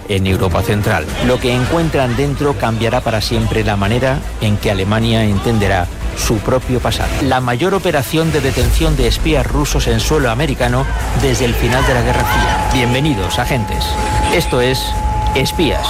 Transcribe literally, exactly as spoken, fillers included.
en Europa Central. Lo que encuentran dentro cambiará para siempre la manera en que Alemania entenderá su propio pasado. La mayor operación de detención de espías rusos en suelo americano desde el final de la Guerra Fría. Bienvenidos, agentes. Esto es Espías.